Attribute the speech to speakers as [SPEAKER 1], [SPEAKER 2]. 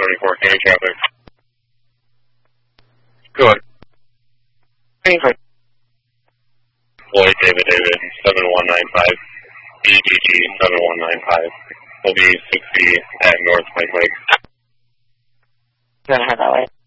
[SPEAKER 1] 24K traffic. Go ahead. Floyd David 7195, BGG 7195. Will be 60 at North Pike Lake.
[SPEAKER 2] Gonna head that way.